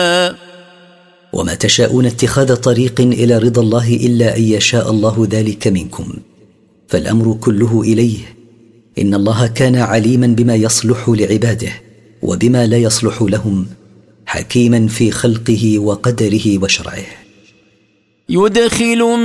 وما تشاءون اتخاذ طريق إلى رضا الله إلا أن يشاء الله ذلك منكم، فالأمر كله إليه. إن الله كان عليما بما يصلح لعباده وبما لا يصلح لهم، حكيما في خلقه وقدره وشرعه. يدخل